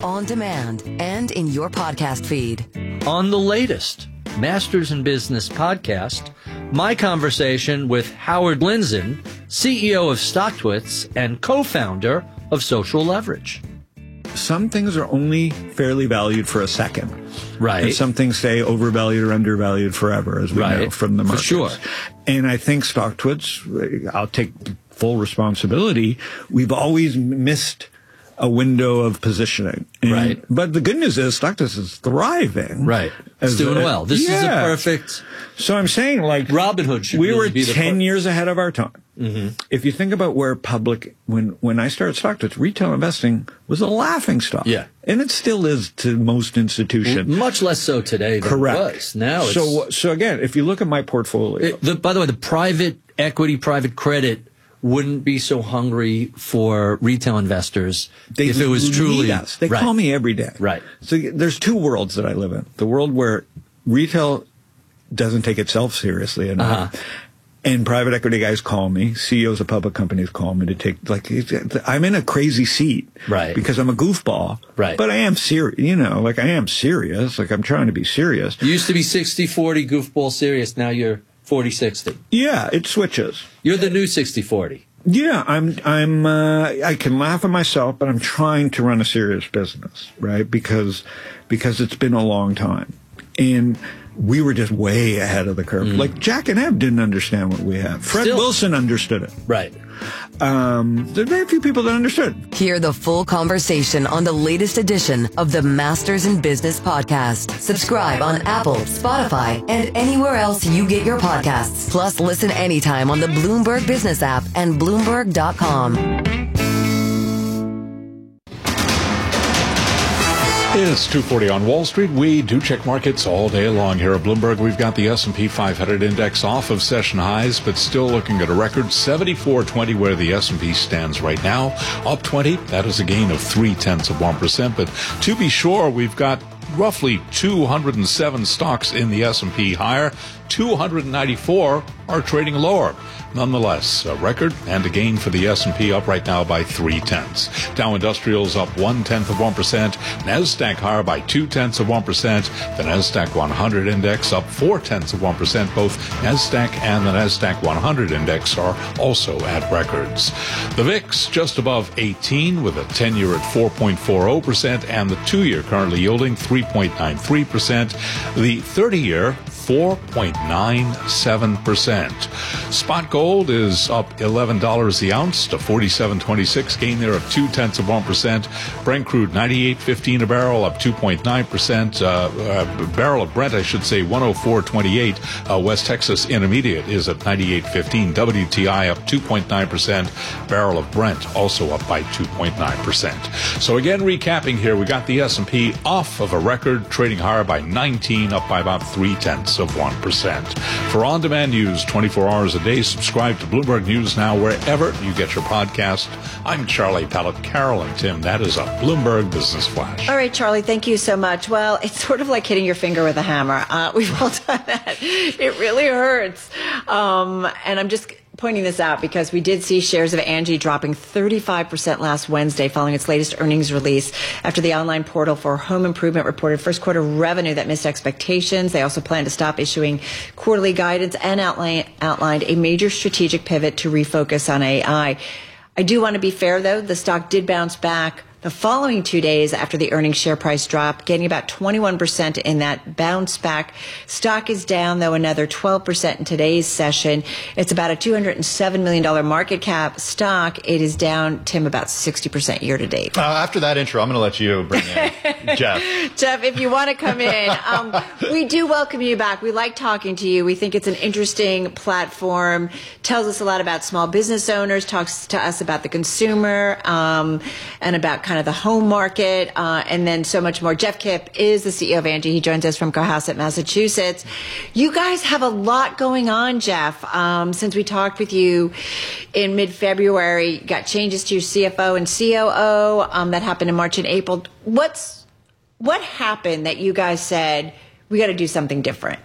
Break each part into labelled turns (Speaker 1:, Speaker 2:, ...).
Speaker 1: on demand, and in your podcast feed.
Speaker 2: On the latest Masters in Business podcast, my conversation with Howard Lindzen, CEO of StockTwits and co-founder of Social Leverage.
Speaker 3: Some things are only fairly valued for a second.
Speaker 2: Right.
Speaker 3: And some things stay overvalued or undervalued forever, as we know from the markets.
Speaker 2: For sure.
Speaker 3: And I think StockTwits, I'll take full responsibility, we've always missed a window of positioning.
Speaker 2: Right.
Speaker 3: But the good news is StockTwits is thriving.
Speaker 2: Right. It's doing well. This is a perfect...
Speaker 3: So I'm saying, like...
Speaker 2: Robinhood should
Speaker 3: we
Speaker 2: really
Speaker 3: were
Speaker 2: be the
Speaker 3: 10 years ahead of our time.
Speaker 2: Mm-hmm.
Speaker 3: If you think about where when I started StockTwits, retail investing was a laughing stock.
Speaker 2: Yeah.
Speaker 3: And it still is to most institutions.
Speaker 2: Much less so today than
Speaker 3: Correct.
Speaker 2: it was. Now it's...
Speaker 3: So again, if you look at my portfolio...
Speaker 2: by the way, the private equity, private credit wouldn't be so hungry for retail investors if it was truly...
Speaker 3: us. They call me every day.
Speaker 2: Right.
Speaker 3: So there's two worlds that I live in. The world where retail doesn't take itself seriously enough. Uh-huh. And private equity guys call me, CEOs of public companies call me to take, I'm in a crazy seat.
Speaker 2: Right.
Speaker 3: Because I'm a goofball.
Speaker 2: Right.
Speaker 3: But I am serious, I am serious. I'm trying to be serious.
Speaker 2: You used to be 60-40 goofball serious. Now you're 40-60.
Speaker 3: Yeah, it switches.
Speaker 2: You're the new 60-40.
Speaker 3: Yeah, I can laugh at myself, but I'm trying to run a serious business, right? Because it's been a long time. And we were just way ahead of the curve. Like Jack and Ebb didn't understand what we have. Fred Wilson understood it.
Speaker 2: Right.
Speaker 3: There are very few people that understood.
Speaker 1: Hear the full conversation on the latest edition of the Masters in Business podcast. Subscribe on Apple, Spotify, and anywhere else you get your podcasts. Plus, listen anytime on the Bloomberg Business app and Bloomberg.com.
Speaker 4: It's 2:40 on Wall Street. We do check markets all day long here at Bloomberg. We've got the S&P 500 index off of session highs, but still looking at a record 74.20 where the S&P stands right now. Up 20. That is a gain of 0.3%. But to be sure, we've got roughly 207 stocks in the S&P higher. 294 are trading lower. Nonetheless, a record and a gain for the S&P up right now by 0.3. Dow Industrials up 0.1%. NASDAQ higher by 0.2%. The NASDAQ 100 index up 0.4%. Both NASDAQ and the NASDAQ 100 index are also at records. The VIX just above 18 with a 10-year at 4.40% and the 2-year currently yielding 3.93%. The 30-year 4.97%. Spot gold is up $11 the ounce to $47.26, gain there of 0.2%. Brent crude 98.15 a barrel, up 2.9%. Barrel of Brent, I should say, 104.28. West Texas Intermediate is at 98.15. WTI up 2.9%. Barrel of Brent also up by 2.9%. So again, recapping here, we got the S&P off of a record, trading higher by 19, up by about 0.3%. For on-demand news 24 hours a day, subscribe to Bloomberg News Now wherever you get your podcast. I'm Charlie Pellett. Carol and Tim, that is a Bloomberg Business Flash.
Speaker 5: All right, Charlie, thank you so much. Well, it's sort of like hitting your finger with a hammer. We've all done that. It really hurts. And I'm just pointing this out because we did see shares of Angie dropping 35% last Wednesday following its latest earnings release after the online portal for home improvement reported first quarter revenue that missed expectations. They also plan to stop issuing quarterly guidance and outlined a major strategic pivot to refocus on AI. I do want to be fair, though. The stock did bounce back the following 2 days after the earnings share price drop, gaining about 21% in that bounce back. Stock is down, though, another 12% in today's session. It's about a $207 million market cap stock. It is down, Tim, about 60% year to date.
Speaker 6: After that intro, I'm going to let you bring in Jeff.
Speaker 5: Jeff, if you want to come in, we do welcome you back. We like talking to you. We think it's an interesting platform, tells us a lot about small business owners, talks to us about the consumer, and about kind of the home market, and then so much more. Jeff Kipp is the CEO of Angie. He joins us from Cohasset, Massachusetts. You guys have a lot going on, Jeff. Since we talked with you in mid-February, you got changes to your CFO and COO that happened in March and April. What happened that you guys said, we got to do something different?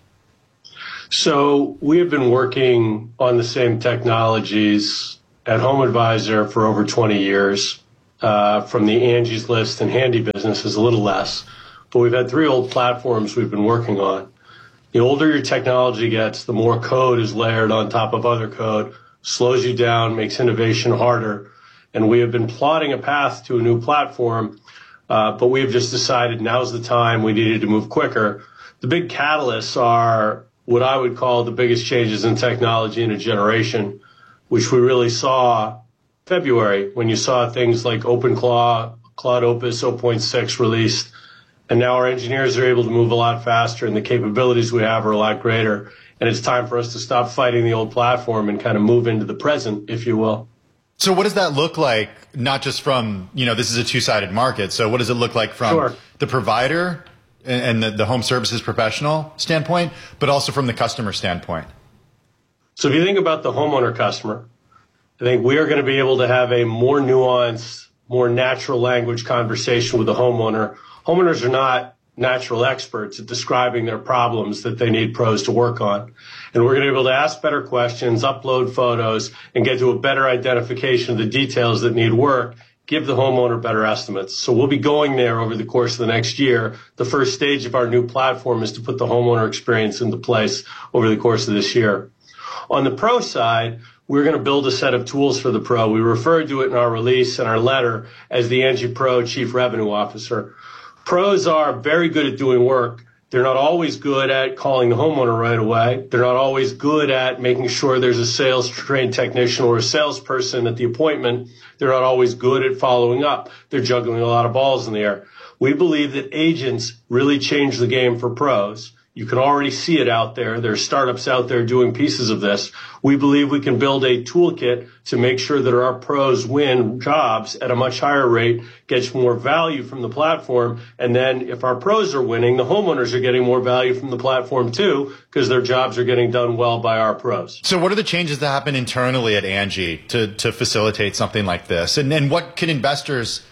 Speaker 7: So we have been working on the same technologies at HomeAdvisor for over 20 years. from the Angie's List and Handy business is a little less. But we've had 3 old platforms we've been working on. The older your technology gets, the more code is layered on top of other code, slows you down, makes innovation harder. And we have been plotting a path to a new platform, but we have just decided now's the time. We needed to move quicker. The big catalysts are what I would call the biggest changes in technology in a generation, which we really saw February when you saw things like OpenClaw, Claude Opus 0.6 released. And now our engineers are able to move a lot faster and the capabilities we have are a lot greater. And it's time for us to stop fighting the old platform and kind of move into the present, if you will.
Speaker 6: So what does that look like, not just from, this is a two-sided market. So what does it look like from the provider and the home services professional standpoint, but also from the customer standpoint?
Speaker 7: So if you think about the homeowner customer, I think we are going to be able to have a more nuanced, more natural language conversation with the homeowner. Homeowners are not natural experts at describing their problems that they need pros to work on. And we're going to be able to ask better questions, upload photos, and get to a better identification of the details that need work, give the homeowner better estimates. So we'll be going there over the course of the next year. The first stage of our new platform is to put the homeowner experience into place over the course of this year. On the pro side, we're going to build a set of tools for the pro. We referred to it in our release and our letter as the Angie Pro Chief Revenue Officer. Pros are very good at doing work. They're not always good at calling the homeowner right away. They're not always good at making sure there's a sales trained technician or a salesperson at the appointment. They're not always good at following up. They're juggling a lot of balls in the air. We believe that agents really change the game for pros. You can already see it out there. There are startups out there doing pieces of this. We believe we can build a toolkit to make sure that our pros win jobs at a much higher rate, gets more value from the platform. And then if our pros are winning, the homeowners are getting more value from the platform too, because their jobs are getting done well by our pros.
Speaker 6: So what are the changes that happen internally at Angie to facilitate something like this? And what can investors,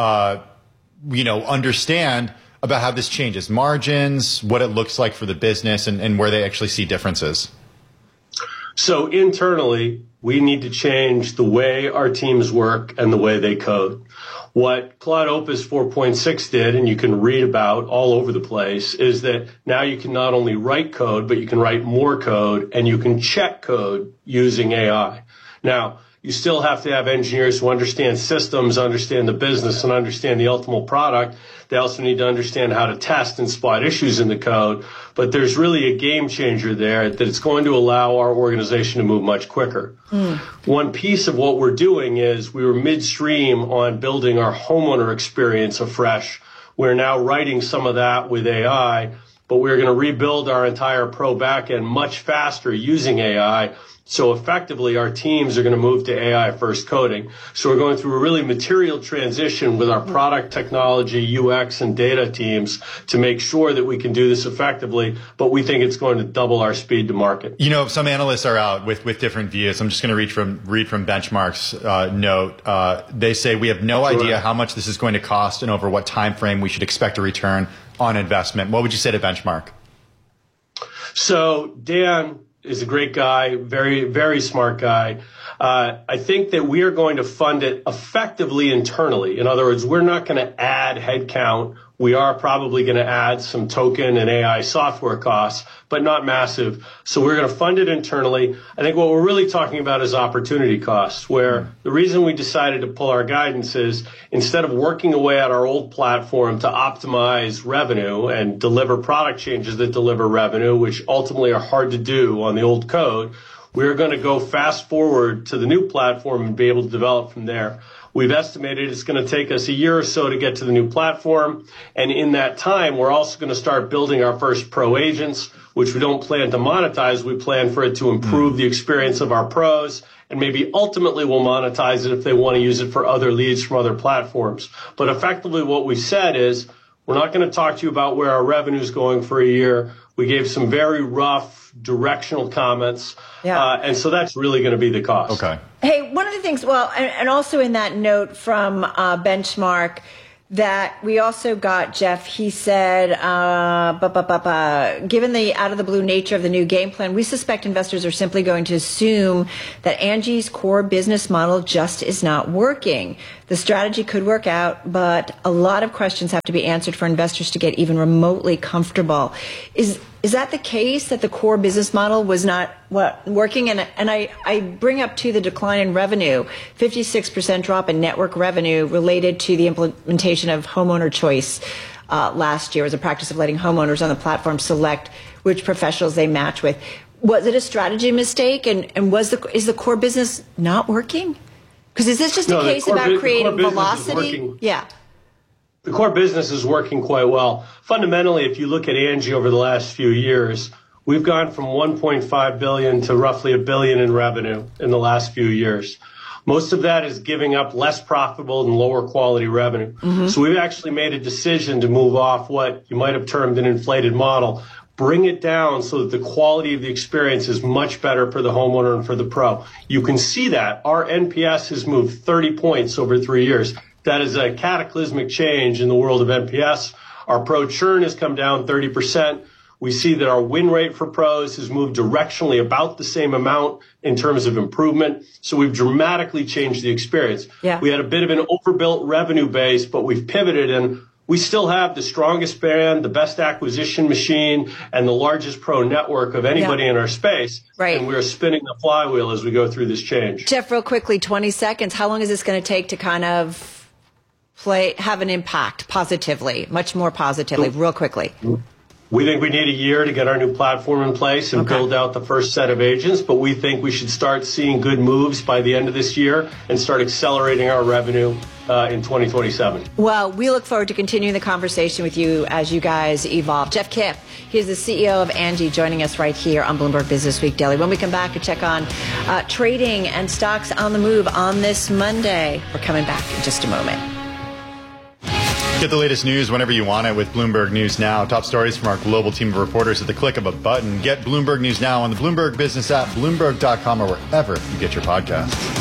Speaker 6: understand about how this changes margins, what it looks like for the business, and where they actually see differences?
Speaker 7: So internally, we need to change the way our teams work and the way they code. What Claude Opus 4.6 did, and you can read about all over the place, is that now you can not only write code, but you can write more code, and you can check code using AI. Now, you still have to have engineers who understand systems, understand the business, and understand the ultimate product. They also need to understand how to test and spot issues in the code. But there's really a game changer there that it's going to allow our organization to move much quicker. One piece of what we're doing is we were midstream on building our homeowner experience afresh. We're now writing some of that with AI, but we're going to rebuild our entire pro backend much faster using AI. So effectively, our teams are going to move to AI-first coding. So we're going through a really material transition with our product, technology, UX, and data teams to make sure that we can do this effectively, but we think it's going to double our speed to market.
Speaker 6: Some analysts are out with different views. I'm just going to read from Benchmark's note. They say we have no idea how much this is going to cost and over what time frame we should expect a return on investment. What would you say to Benchmark?
Speaker 7: So Dan is a great guy, very, very smart guy. I think that we are going to fund it effectively internally. In other words, we're not going to add headcount. We are probably going to add some token and AI software costs, but not massive. So we're going to fund it internally. I think what we're really talking about is opportunity costs, where the reason we decided to pull our guidance is instead of working away at our old platform to optimize revenue and deliver product changes that deliver revenue, which ultimately are hard to do on the old code, we're going to go fast forward to the new platform and be able to develop from there. We've estimated it's going to take us a year or so to get to the new platform. And in that time, we're also going to start building our first pro agents, which we don't plan to monetize. We plan for it to improve the experience of our pros. And maybe ultimately we'll monetize it if they want to use it for other leads from other platforms. But effectively what we said is we're not going to talk to you about where our revenue is going for a year. We gave some very rough directional comments. And so that's really going to be the cost.
Speaker 5: Okay. Hey, one of the things, and also in that note from Benchmark, that we also got, Jeff, he said, given the out-of-the-blue nature of the new game plan, we suspect investors are simply going to assume that Angie's core business model just is not working. The strategy could work out, but a lot of questions have to be answered for investors to get even remotely comfortable. Is that the case, that the core business model was not working? And I bring up, too, the decline in revenue, 56% drop in network revenue related to the implementation of homeowner choice last year as a practice of letting homeowners on the platform select which professionals they match with. Was it a strategy mistake? And is the core business not working? Because is this just a case about creating velocity? Yeah.
Speaker 7: The core business is working quite well. Fundamentally, if you look at Angie over the last few years, we've gone from 1.5 billion to roughly $1 billion in revenue in the last few years. Most of that is giving up less profitable and lower quality revenue. Mm-hmm. So we've actually made a decision to move off what you might have termed an inflated model, bring it down so that the quality of the experience is much better for the homeowner and for the pro. You can see that our NPS has moved 30 points over 3 years. That is a cataclysmic change in the world of NPS. Our pro churn has come down 30%. We see that our win rate for pros has moved directionally about the same amount in terms of improvement. So we've dramatically changed the experience. Yeah. We had a bit of an overbuilt revenue base, but we've pivoted, and we still have the strongest brand, the best acquisition machine, and the largest pro network of anybody in our space. Right. And we're spinning the flywheel as we go through this change.
Speaker 5: Jeff, real quickly, 20 seconds. How long is this going to take to kind of have an impact positively, much more positively, real quickly?
Speaker 7: We think we need a year to get our new platform in place and build out the first set of agents, but we think we should start seeing good moves by the end of this year and start accelerating our revenue in 2027.
Speaker 5: Well, we look forward to continuing the conversation with you as you guys evolve. Jeff Kipp, he is the CEO of Angie, joining us right here on Bloomberg Business Week Daily. When we come back to check on trading and stocks on the move on this Monday, we're coming back in just a moment.
Speaker 6: Get the latest news whenever you want it with Bloomberg News Now. Top stories from our global team of reporters at the click of a button. Get Bloomberg News Now on the Bloomberg Business app, Bloomberg.com, or wherever you get your podcasts.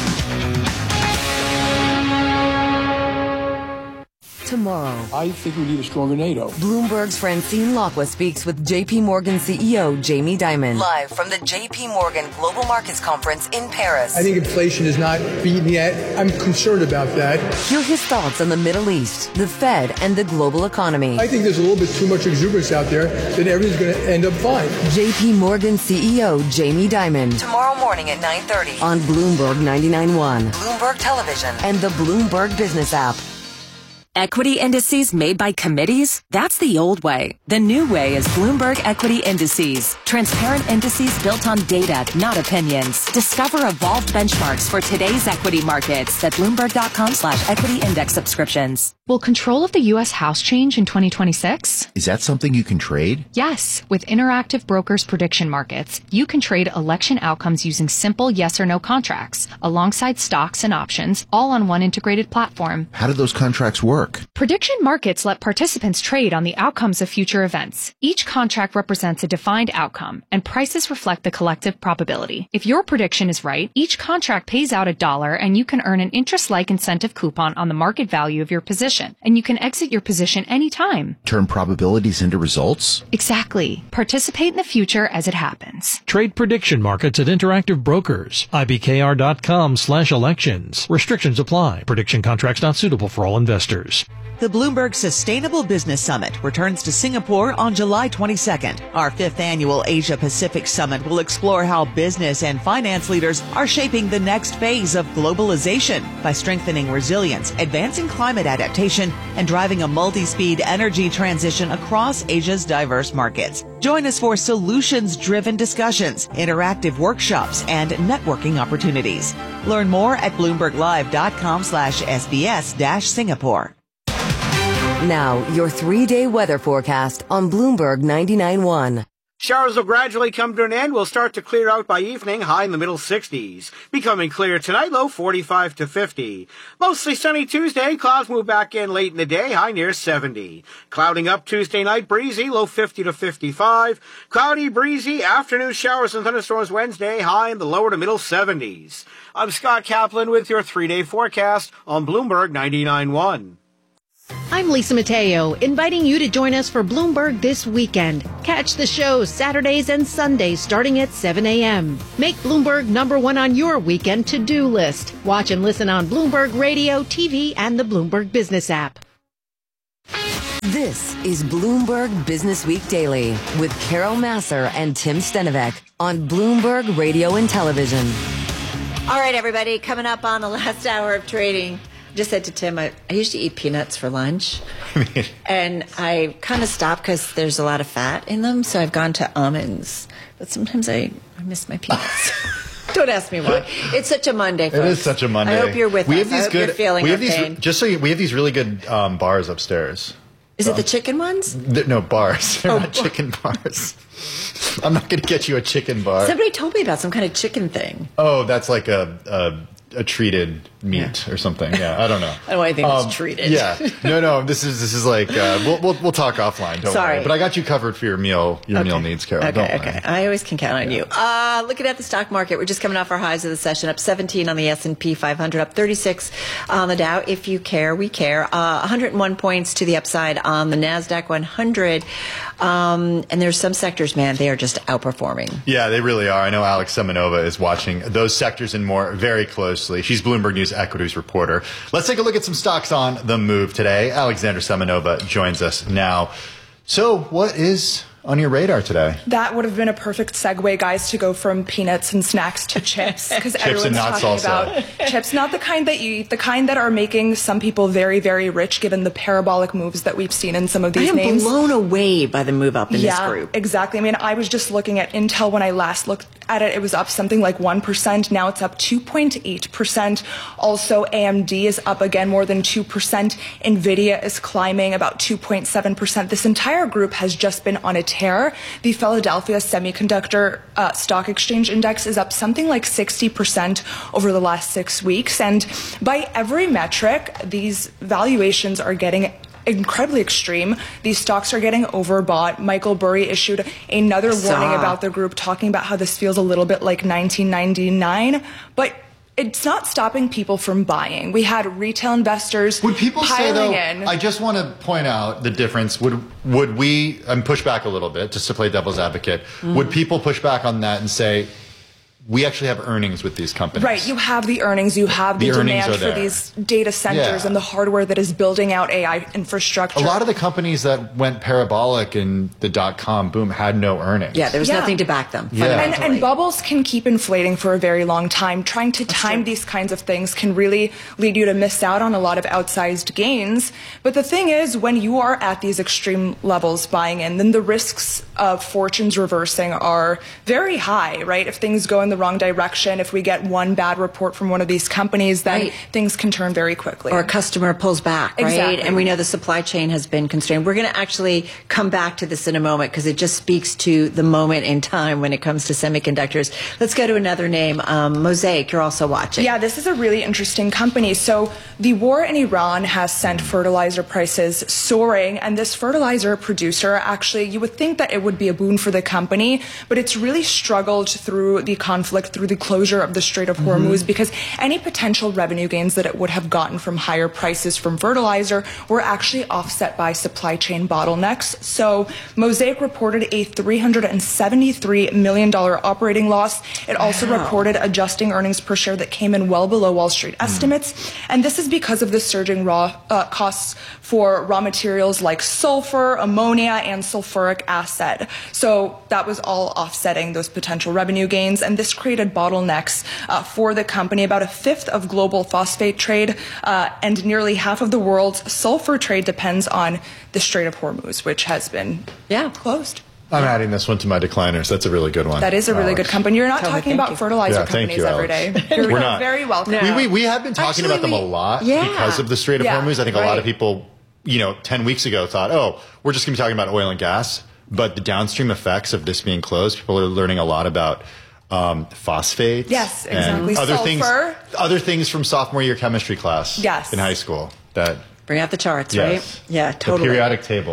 Speaker 1: Tomorrow,
Speaker 8: I think we need a stronger NATO.
Speaker 1: Bloomberg's Francine Lacqua speaks with JP Morgan CEO Jamie Dimon. Live from the JP Morgan Global Markets Conference in Paris.
Speaker 8: I think inflation is not beaten yet. I'm concerned about that.
Speaker 1: Hear his thoughts on the Middle East, the Fed, and the global economy.
Speaker 8: I think there's a little bit too much exuberance out there that everything's going to end up fine.
Speaker 1: JP Morgan CEO Jamie Dimon. Tomorrow morning at 9:30 on Bloomberg 99.1, Bloomberg Television, and the Bloomberg Business app.
Speaker 9: Equity indices made by committees? That's the old way. The new way is Bloomberg Equity Indices. Transparent indices built on data, not opinions. Discover evolved benchmarks for today's equity markets at Bloomberg.com/equity index subscriptions.
Speaker 10: Will control of the U.S. House change in 2026?
Speaker 11: Is that something you can trade?
Speaker 10: Yes. With Interactive Brokers Prediction Markets, you can trade election outcomes using simple yes or no contracts, alongside stocks and options, all on one integrated platform.
Speaker 11: How do those contracts work?
Speaker 10: Prediction markets let participants trade on the outcomes of future events. Each contract represents a defined outcome, and prices reflect the collective probability. If your prediction is right, each contract pays out $1, and you can earn an interest-like incentive coupon on the market value of your position. And you can exit your position anytime.
Speaker 11: Turn probabilities into results?
Speaker 10: Exactly. Participate in the future as it happens.
Speaker 12: Trade prediction markets at Interactive Brokers. IBKR.com/elections. Restrictions apply. Prediction contracts not suitable for all investors.
Speaker 13: The Bloomberg Sustainable Business Summit returns to Singapore on July 22nd. Our 5th annual Asia Pacific Summit will explore how business and finance leaders are shaping the next phase of globalization by strengthening resilience, advancing climate adaptation, and driving a multi-speed energy transition across Asia's diverse markets. Join us for solutions-driven discussions, interactive workshops, and networking opportunities. Learn more at BloombergLive.com/SBS-Singapore.
Speaker 1: Now, your 3-day weather forecast on Bloomberg 99.1.
Speaker 14: Showers will gradually come to an end. Will start to clear out by evening, high in the middle 60s. Becoming clear tonight, low 45 to 50. Mostly sunny Tuesday. Clouds move back in late in the day, high near 70. Clouding up Tuesday night, breezy, low 50 to 55. Cloudy, breezy, afternoon showers and thunderstorms Wednesday, high in the lower to middle 70s. I'm Scott Kaplan with your 3-day forecast on Bloomberg 99.1.
Speaker 15: I'm Lisa Mateo, inviting you to join us for Bloomberg this weekend. Catch the show Saturdays and Sundays starting at 7 a.m. Make Bloomberg #1 on your weekend to-do list. Watch and listen on Bloomberg Radio, TV, and the Bloomberg Business app.
Speaker 1: This is Bloomberg Business Week Daily with Carol Massar and Tim Stenovec on Bloomberg Radio and Television.
Speaker 5: All right, everybody, coming up on the last hour of trading. I just said to Tim, I used to eat peanuts for lunch, and I kind of stopped because there's a lot of fat in them, so I've gone to almonds. But sometimes I miss my peanuts. Don't ask me why. It's such a Monday, folks.
Speaker 6: It is such a Monday.
Speaker 5: I hope you're with us. I hope you're feeling our pain.
Speaker 6: We have these really good bars upstairs.
Speaker 5: Is it the chicken ones?
Speaker 6: No, bars. They're not chicken bars. I'm not going to get you a chicken bar.
Speaker 5: Somebody told me about some kind of chicken thing.
Speaker 6: Oh, that's like a treated meat or something. Yeah, I don't know.
Speaker 5: I don't know anything that's treated.
Speaker 6: Yeah, no. This is like we'll talk offline. Don't worry. But I got you covered for your meal needs, Carol.
Speaker 5: Okay. I always can count on you. Looking at the stock market, we're just coming off our highs of the session, up 17 on the S&P 500, up 36 on the Dow. If you care, we care. 101 points to the upside on the Nasdaq 100. And there's some sectors, man, they are just outperforming.
Speaker 6: Yeah, they really are. I know Alex Semenova is watching those sectors and more very closely. She's Bloomberg News equities reporter. Let's take a look at some stocks on the move today. Alexandra Semenova joins us now. So what is on your radar today?
Speaker 16: That would have been a perfect segue, guys, to go from peanuts and snacks to chips, because everyone's talking
Speaker 6: salsa.
Speaker 16: about chips, not the kind that you eat, the kind that are making some people very, very rich, given the parabolic moves that we've seen in some of these names.
Speaker 5: I am blown away by the move up in this group.
Speaker 16: Exactly. I mean, I was just looking at Intel when I last looked at it. It was up something like 1%. Now it's up 2.8%. Also, AMD is up again more than 2%. NVIDIA is climbing about 2.7%. This entire group has just been on a tear. The Philadelphia Semiconductor Stock Exchange Index is up something like 60% over the last 6 weeks. And by every metric, these valuations are getting incredibly extreme. These stocks are getting overbought. Michael Burry issued another warning about the group, talking about how this feels a little bit like 1999. But it's not stopping people from buying. We had retail investors
Speaker 6: Would people say, though,
Speaker 16: in.
Speaker 6: I just want to point out the difference. Would we, push back a little bit, just to play devil's advocate, would people push back on that and say, we actually have earnings with these companies?
Speaker 16: Right. You have the earnings. You have the demand for these data centers and the hardware that is building out AI infrastructure.
Speaker 6: A lot of the companies that went parabolic in the dot-com boom had no earnings.
Speaker 5: Yeah, there was nothing to back them.
Speaker 16: And bubbles can keep inflating for a very long time. Trying to time these kinds of things can really lead you to miss out on a lot of outsized gains. But the thing is, when you are at these extreme levels buying in, then the risks of fortunes reversing are very high, right? If things go in the wrong direction, if we get one bad report from one of these companies, then things can turn very quickly.
Speaker 5: Or a customer pulls back, right?
Speaker 16: Exactly.
Speaker 5: And we know the supply chain has been constrained. We're going to actually come back to this in a moment because it just speaks to the moment in time when it comes to semiconductors. Let's go to another name, Mosaic. You're also watching.
Speaker 16: Yeah, this is a really interesting company. So the war in Iran has sent fertilizer prices soaring, and this fertilizer producer, actually, you would think that it would be a boon for the company, but it's really struggled through the conflict, through the closure of the Strait of Hormuz, because any potential revenue gains that it would have gotten from higher prices from fertilizer were actually offset by supply chain bottlenecks. So Mosaic reported a $373 million operating loss. It also reported adjusting earnings per share that came in well below Wall Street estimates. And this is because of the surging costs for raw materials like sulfur, ammonia, and sulfuric acid. So that was all offsetting those potential revenue gains. And this created bottlenecks for the company. About a fifth of global phosphate trade and nearly half of the world's sulfur trade depends on the Strait of Hormuz, which has been closed.
Speaker 6: I'm adding this one to my decliners. That's a really good one.
Speaker 16: That is a really good company. You're not talking about fertilizer companies every day. You're not. Very welcome.
Speaker 6: We have been talking about them a lot because of the Strait of Hormuz. I think a lot of people, 10 weeks ago thought, we're just going to be talking about oil and gas. But the downstream effects of this being closed, people are learning a lot about phosphates.
Speaker 16: Yes, exactly.
Speaker 6: And other things from sophomore year chemistry class in high school. That
Speaker 5: bring out the charts, right?
Speaker 6: Yeah, totally. The periodic table.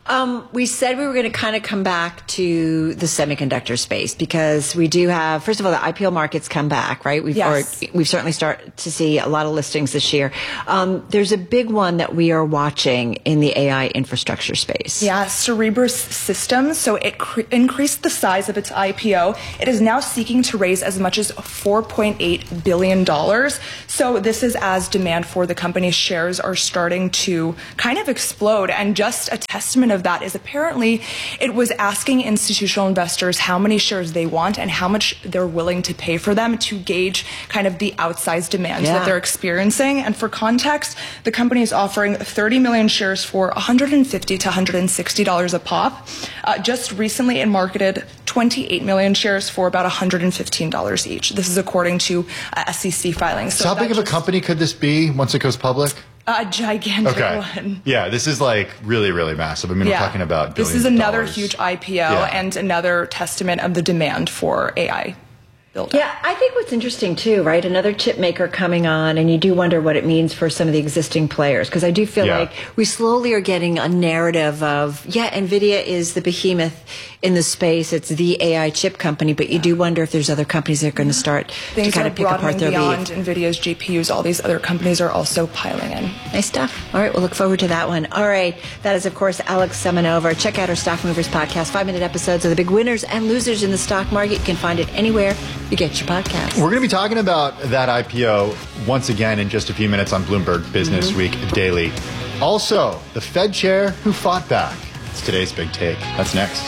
Speaker 5: We said we were going to kind of come back to the semiconductor space because we do have, first of all, the IPO markets come back, right? We've certainly started to see a lot of listings this year. There's a big one that we are watching in the AI infrastructure space.
Speaker 16: Yeah, Cerebras Systems. So it increased the size of its IPO. It is now seeking to raise as much as $4.8 billion. So this is as demand for the company's shares are starting to kind of explode. And just a testament of that is apparently it was asking institutional investors how many shares they want and how much they're willing to pay for them to gauge kind of the outsized demand that they're experiencing. And for context, the company is offering 30 million shares for $150 to $160 a pop. Just recently, it marketed 28 million shares for about $115 each. This is according to SEC filings.
Speaker 6: So how big of a company could this be once it goes public?
Speaker 16: A gigantic one.
Speaker 6: Yeah, this is like really, really massive. I mean, we're talking about billions
Speaker 16: This is another
Speaker 6: of dollars.
Speaker 16: huge IPO and another testament of the demand for AI build-up.
Speaker 5: Yeah, I think what's interesting too, right? Another chip maker coming on, and you do wonder what it means for some of the existing players. Because I do feel like we slowly are getting a narrative of, NVIDIA is the behemoth in the space. It's the AI chip company, but you do wonder if there's other companies that are going to start to kind of pick apart their
Speaker 16: beyond NVIDIA's GPUs. All these other companies are also piling in.
Speaker 5: Nice stuff. All right, we'll look forward to that one. All right, that is, of course, Alex Semenova. Check out our Stock Movers podcast, 5-minute episodes of the big winners and losers in the stock market. You can find it anywhere you get your podcast.
Speaker 6: We're going to be talking about that IPO once again in just a few minutes on Bloomberg Business Week Daily. Also, the Fed chair who fought back. It's today's big take. That's next.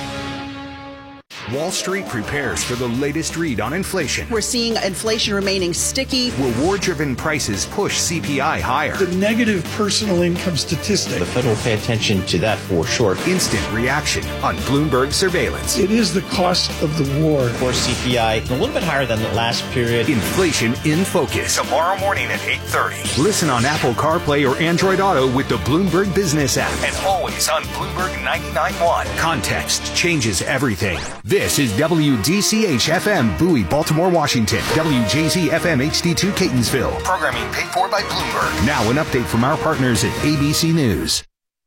Speaker 17: Wall Street prepares for the latest read on inflation.
Speaker 18: We're seeing inflation remaining sticky.
Speaker 17: Reward-driven prices push CPI higher.
Speaker 19: The negative personal income statistic.
Speaker 20: The Fed will pay attention to that for sure.
Speaker 17: Instant reaction on Bloomberg Surveillance.
Speaker 19: It is the cost of the war.
Speaker 20: Core CPI a little bit higher than the last period.
Speaker 17: Inflation in Focus. Tomorrow morning at 8:30. Listen on Apple CarPlay or Android Auto with the Bloomberg Business app. And always on Bloomberg 99.1. Context changes everything. This is WDCH-FM, Bowie, Baltimore, Washington. WJZ-FM HD2, Catonsville. Programming paid for by Bloomberg. Now an update from our partners at ABC News.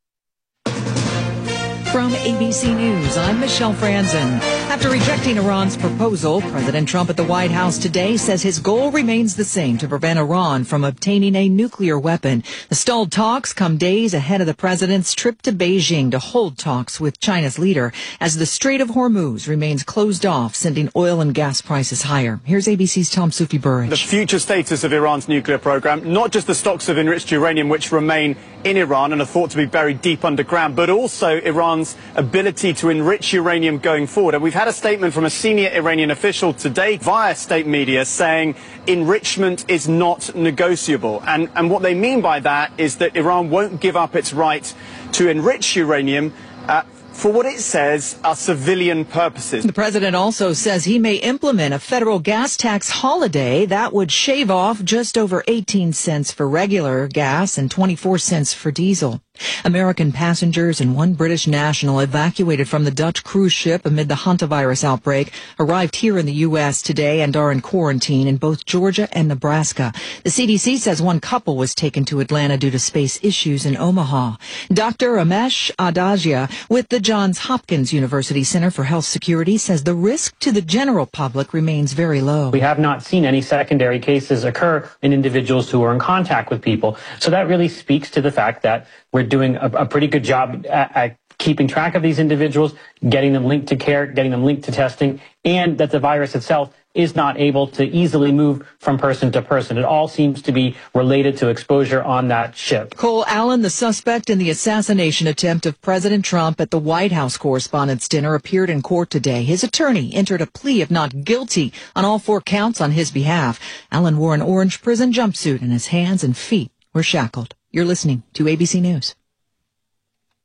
Speaker 13: From ABC News, I'm Michelle Franzen. After rejecting Iran's proposal, President Trump at the White House today says his goal remains the same: to prevent Iran from obtaining a nuclear weapon. The stalled talks come days ahead of the president's trip to Beijing to hold talks with China's leader as the Strait of Hormuz remains closed off, sending oil and gas prices higher. Here's ABC's Tom Soufi-Burridge.
Speaker 21: The future status of Iran's nuclear program, not just the stocks of enriched uranium which remain in Iran and are thought to be buried deep underground, but also Iran's ability to enrich uranium going forward. And we've had a statement from a senior Iranian official today via state media saying enrichment is not negotiable. And what they mean by that is that Iran won't give up its right to enrich uranium for what it says are civilian purposes.
Speaker 13: The president also says he may implement a federal gas tax holiday that would shave off just over 18 cents for regular gas and 24 cents for diesel. American passengers and one British national evacuated from the Dutch cruise ship amid the hantavirus outbreak arrived here in the U.S. today and are in quarantine in both Georgia and Nebraska. The CDC says one couple was taken to Atlanta due to space issues in Omaha. Dr. Amesh Adagia with the Johns Hopkins University Center for Health Security says the risk to the general public remains very low.
Speaker 22: We have not seen any secondary cases occur in individuals who are in contact with people. So that really speaks to the fact that we're doing a pretty good job at keeping track of these individuals, getting them linked to care, getting them linked to testing, and that the virus itself is not able to easily move from person to person. It all seems to be related to exposure on that ship.
Speaker 13: Cole Allen, the suspect in the assassination attempt of President Trump at the White House Correspondents' Dinner, appeared in court today. His attorney entered a plea of not guilty on all 4 counts on his behalf. Allen wore an orange prison jumpsuit and his hands and feet were shackled. You're listening to ABC News.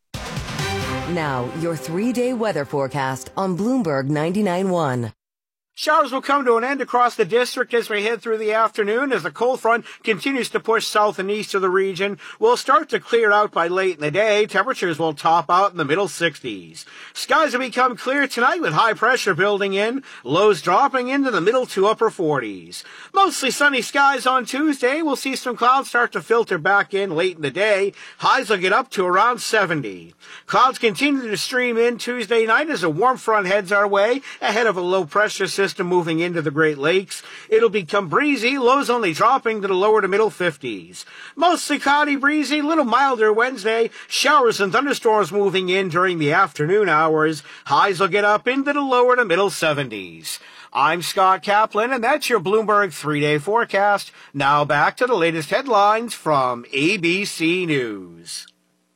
Speaker 1: Now, your 3-day weather forecast on Bloomberg 99.1.
Speaker 14: Showers will come to an end across the district as we head through the afternoon as the cold front continues to push south and east of the region. We'll start to clear out by late in the day. Temperatures will top out in the middle 60s. Skies will become clear tonight with high pressure building in, lows dropping into the middle to upper 40s. Mostly sunny skies on Tuesday. We'll see some clouds start to filter back in late in the day. Highs will get up to around 70. Clouds continue to stream in Tuesday night as a warm front heads our way ahead of a low pressure system moving into the Great Lakes. It'll become breezy, lows only dropping to the lower to middle 50s. Mostly cloudy, breezy, little milder Wednesday. Showers and thunderstorms moving in during the afternoon hours. Highs will get up into the lower to middle 70s. I'm Scott Kaplan, and that's your Bloomberg 3-day forecast. Now back to the latest headlines from ABC News.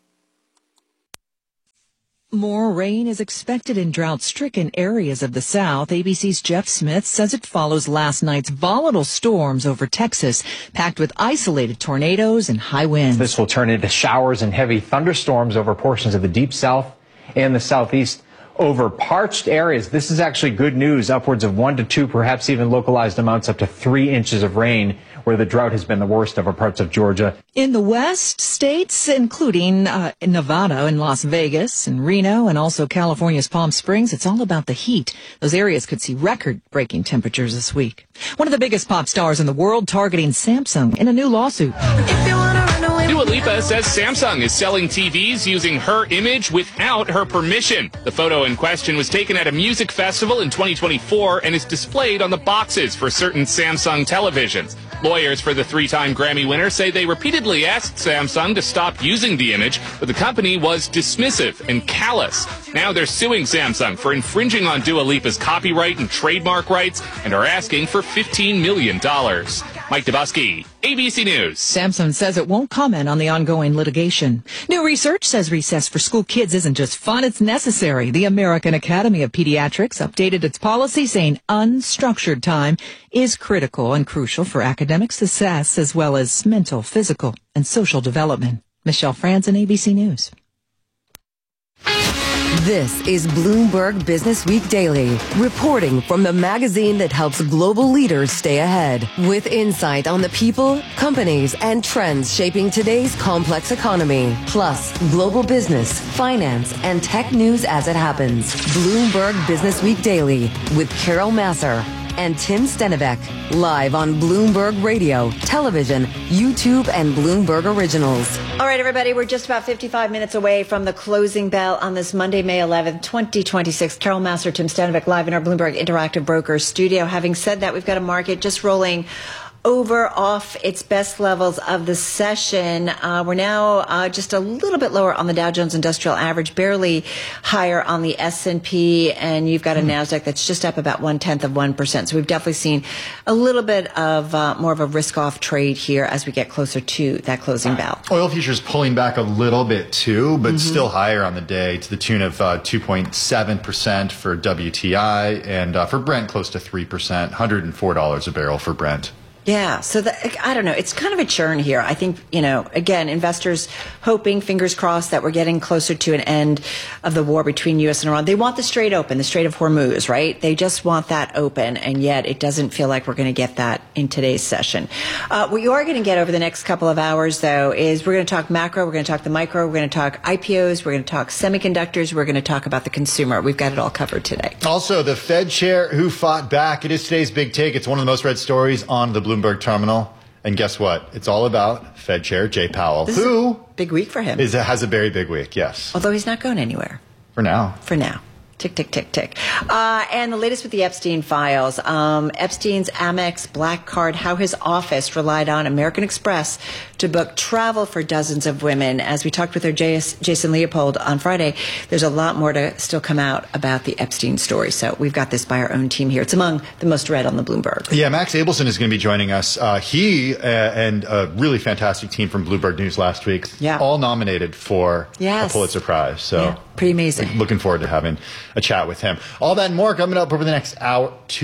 Speaker 2: More rain is expected in drought-stricken areas of the South. ABC's Jeff Smith says it follows last night's volatile storms over Texas, packed with isolated tornadoes and high winds.
Speaker 3: This will turn into showers and heavy thunderstorms over portions of the Deep South and the Southeast. Over parched areas, this is actually good news. Upwards of 1 to 2, perhaps even localized amounts up to 3 inches of rain, where the drought has been the worst over parts of Georgia.
Speaker 2: In the West, states including Nevada and Las Vegas and Reno and also California's Palm Springs, it's all about the heat. Those areas could see record-breaking temperatures this week. One of the biggest pop stars in the world targeting Samsung in a new lawsuit.
Speaker 23: Dua Lipa says Samsung is selling TVs using her image without her permission. The photo in question was taken at a music festival in 2024 and is displayed on the boxes for certain Samsung televisions. Lawyers for the 3-time Grammy winner say they repeatedly asked Samsung to stop using the image, but the company was dismissive and callous. Now they're suing Samsung for infringing on Dua Lipa's copyright and trademark rights and are asking for $15 million. Mike Dubusky, ABC News.
Speaker 2: Samsung says it won't comment on the ongoing litigation. New research says recess for school kids isn't just fun, it's necessary. The American Academy of Pediatrics updated its policy saying unstructured time is critical and crucial for academic success as well as mental, physical, and social development. Michelle Franzen, ABC News.
Speaker 1: This is Bloomberg Business Week Daily, reporting from the magazine that helps global leaders stay ahead, with insight on the people, companies, and trends shaping today's complex economy, plus global business, finance, and tech news as it happens. Bloomberg Business Week Daily with Carol Masser and Tim Stenivek, live on Bloomberg Radio, television, YouTube, and Bloomberg Originals.
Speaker 5: All right, everybody, we're just about 55 minutes away from the closing bell on this Monday, May 11th, 2026. Carol Masser, Tim Stenivek, live in our Bloomberg Interactive Brokers studio. Having said that, we've got a market just rolling over off its best levels of the session. We're now just a little bit lower on the Dow Jones Industrial Average, barely higher on the S&P, and you've got a NASDAQ that's just up about 0.1%. So we've definitely seen a little bit of more of a risk-off trade here as we get closer to that closing bell.
Speaker 6: Oil futures pulling back a little bit too, but still higher on the day to the tune of 2.7% for WTI, and for Brent close to 3%, $104 a barrel for Brent.
Speaker 5: Yeah, so I don't know. It's kind of a churn here. I think, again, investors hoping, fingers crossed, that we're getting closer to an end of the war between U.S. and Iran. They want the Strait open, the Strait of Hormuz, right? They just want that open, and yet it doesn't feel like we're going to get that in today's session. What you are going to get over the next couple of hours, though, is we're going to talk macro, we're going to talk the micro, we're going to talk IPOs, we're going to talk semiconductors, we're going to talk about the consumer. We've got it all covered today.
Speaker 6: Also, the Fed chair who fought back. It is today's big take. It's one of the most read stories on the Bloomberg terminal. And guess what? It's all about Fed Chair Jay Powell, who
Speaker 5: big week for him.
Speaker 6: Has a very big week, yes.
Speaker 5: Although he's not going anywhere.
Speaker 6: For now.
Speaker 5: Tick, tick, tick, tick. And the latest with the Epstein files. Epstein's Amex Black Card, how his office relied on American Express to book travel for dozens of women. As we talked with our Jason Leopold on Friday, there's a lot more to still come out about the Epstein story. So we've got this by our own team here. It's among the most read on the Bloomberg.
Speaker 6: Yeah, Max Abelson is going to be joining us. He and a really fantastic team from Bloomberg News last week, all nominated for a Pulitzer Prize. So
Speaker 5: pretty amazing.
Speaker 6: Looking forward to having a chat with him. All that and more coming up over the next hour, 2